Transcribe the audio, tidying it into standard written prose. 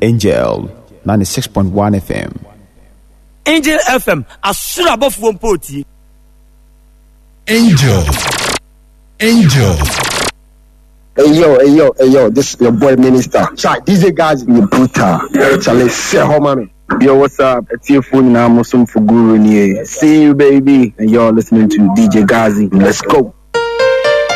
Angel 96.1 FM. Angel FM asura bofu mpoti. Angel. Hey yo, this is your boy Minister. Chai, DJ guys, you brutal. Charlie, say how mommy. Yo, what's up? It's your phone now, Muslim for Guru. See you, baby. And you're listening to DJ Gazi. Let's go.